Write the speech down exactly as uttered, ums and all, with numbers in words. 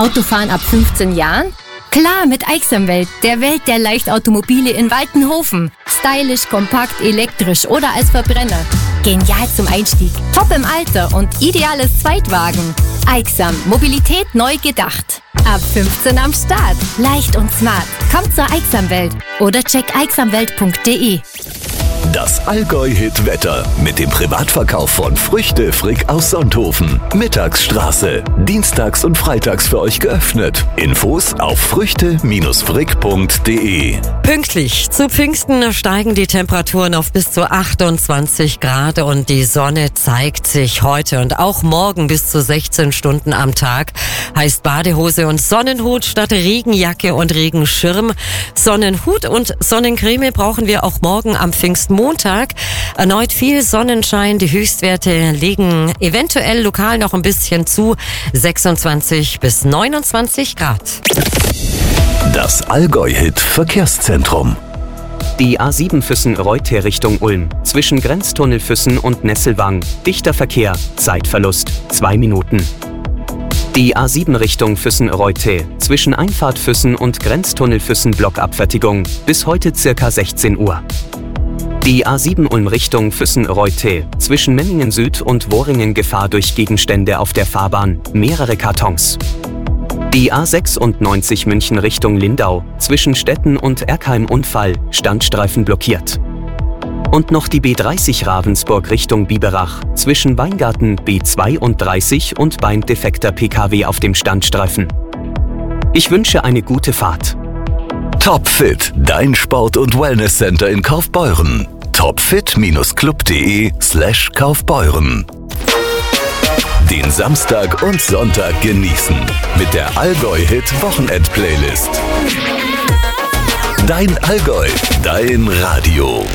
Autofahren ab fünfzehn Jahren? Klar, mit Aixamwelt, der Welt der Leichtautomobile in Waltenhofen. Stylisch, kompakt, elektrisch oder als Verbrenner. Genial zum Einstieg, top im Alter und ideales Zweitwagen. Aixam, Mobilität neu gedacht. Ab fünfzehn am Start. Leicht und smart. Kommt zur Aixamwelt oder check aixamwelt punkt de. Das Allgäu-Hit-Wetter mit dem Privatverkauf von Früchte Frick aus Sonthofen. Mittagsstraße. Dienstags und freitags für euch geöffnet. Infos auf früchte frick punkt de. Pünktlich zu Pfingsten steigen die Temperaturen auf bis zu achtundzwanzig Grad und die Sonne zeigt sich heute und auch morgen bis zu sechzehn Stunden am Tag. Heißt Badehose und Sonnenhut statt Regenjacke und Regenschirm. Sonnenhut und Sonnencreme brauchen wir auch morgen am Pfingstmontag. Erneut viel Sonnenschein. Die Höchstwerte legen eventuell lokal noch ein bisschen zu. sechsundzwanzig bis neunundzwanzig Grad. Das Allgäu-Hit Verkehrszentrum. Die A sieben Füssen-Reuter Richtung Ulm. Zwischen Grenztunnel Füssen und Nesselwang. Dichter Verkehr. Zeitverlust. Zwei Minuten. Die A sieben Richtung Füssen-Reuter. Zwischen Einfahrt Füssen und Grenztunnel Füssen Blockabfertigung. Bis heute circa sechzehn Uhr. Die A sieben Ulm Richtung Füssen-Reuter. Zwischen Memmingen Süd und Worringen Gefahr durch Gegenstände auf der Fahrbahn. Mehrere Kartons. Die A sechsundneunzig München Richtung Lindau. Zwischen Stetten und Erkheim Unfall. Standstreifen blockiert. Und noch die B dreißig Ravensburg Richtung Biberach. Zwischen Weingarten B zweiunddreißig und Beim defekter P K W auf dem Standstreifen. Ich wünsche eine gute Fahrt. Topfit, dein Sport- und Wellnesscenter in Kaufbeuren. topfit club punkt de slash Kaufbeuren. Den Samstag und Sonntag genießen mit der Allgäu-Hit-Wochenend-Playlist. Dein Allgäu, dein Radio.